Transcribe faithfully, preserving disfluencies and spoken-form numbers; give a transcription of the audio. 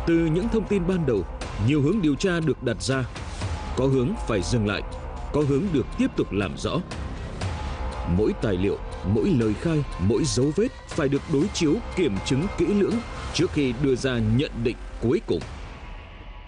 Từ những thông tin ban đầu, nhiều hướng điều tra được đặt ra. Có hướng phải dừng lại, có hướng được tiếp tục làm rõ. Mỗi tài liệu, mỗi lời khai, mỗi dấu vết phải được đối chiếu kiểm chứng kỹ lưỡng trước khi đưa ra nhận định cuối cùng.